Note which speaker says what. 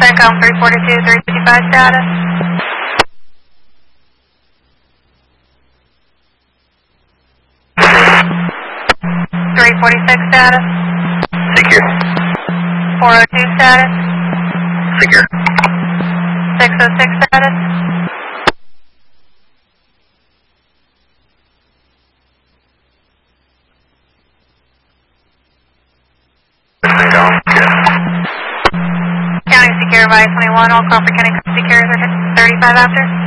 Speaker 1: CENTCOM 342, 355 status. Status.
Speaker 2: Secure.
Speaker 1: 402 status.
Speaker 2: Secure.
Speaker 1: 606 status. County secure by 21, all Crawford County secure 35 after.